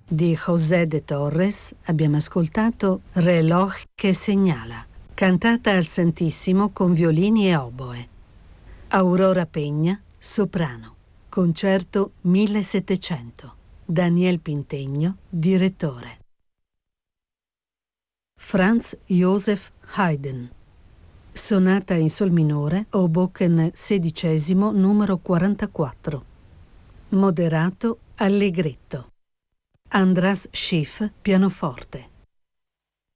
Di José de Torres abbiamo ascoltato Reloj che segnala, cantata al Santissimo con violini e oboe. Aurora Peña, soprano. Concerto 1700. Daniel Pintegno, direttore. Franz Joseph Haydn. Sonata in sol minore, Hoboken XVI, numero 44. Moderato Allegretto. Andras Schiff, pianoforte.